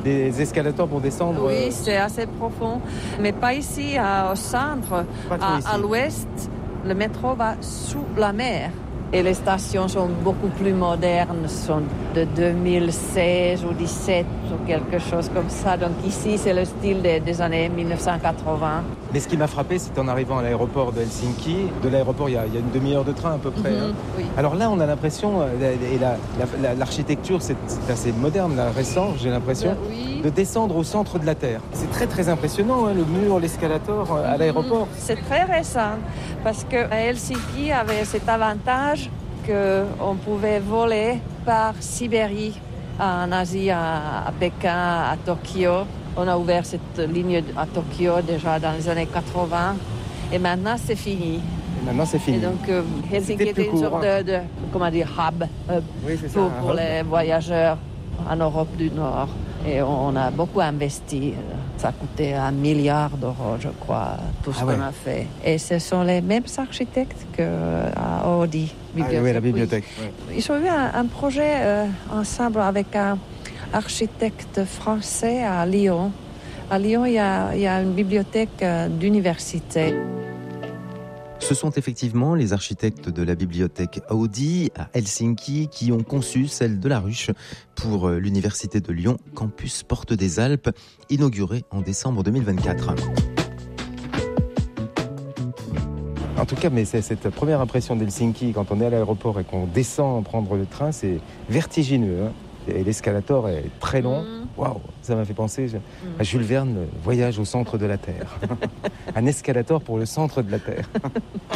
des escalators pour descendre. Oui, c'est assez profond, mais pas ici, au centre. À l'ouest, le métro va sous la mer. Et les stations sont beaucoup plus modernes, sont de 2016 ou 2017 ou quelque chose comme ça. Donc ici, c'est le style des années 1980. Mais ce qui m'a frappé, c'est en arrivant à l'aéroport de Helsinki. De l'aéroport, il y a une demi-heure de train à peu près. Oui. Alors là, on a l'impression, et l'architecture, c'est assez moderne, là, récent, j'ai l'impression, de descendre au centre de la Terre. C'est très très impressionnant, le mur, l'escalator à l'aéroport. C'est très récent, parce que Helsinki avait cet avantage qu'on pouvait voler par Sibérie, en Asie, à Pékin, à Tokyo. On a ouvert cette ligne à Tokyo déjà dans les années 80 et maintenant c'est fini. Et donc Helsinki était une sorte de hub pour les voyageurs en Europe du Nord. Et on a beaucoup investi. Ça a coûté 1 milliard d'euros, je crois, tout ce qu'on a fait. Et ce sont les mêmes architectes qu'à Audi. Oui, la bibliothèque. Oui. Ils ont eu un projet ensemble avec un architecte français à Lyon. À Lyon, il y a une bibliothèque d'université. Ce sont effectivement les architectes de la bibliothèque Audi à Helsinki qui ont conçu celle de la Ruche pour l'Université de Lyon, campus Porte des Alpes, inauguré en décembre 2024. En tout cas, mais c'est cette première impression d'Helsinki quand on est à l'aéroport et qu'on descend prendre le train, c'est vertigineux. Et l'escalator est très long. Waouh, ça m'a fait penser à Jules Verne, le voyage au centre de la Terre. Un escalator pour le centre de la Terre.